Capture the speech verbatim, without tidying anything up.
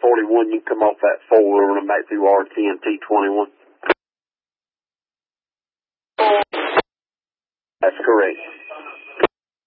forty-one, you come off that four and back through R ten T twenty-one. That's correct.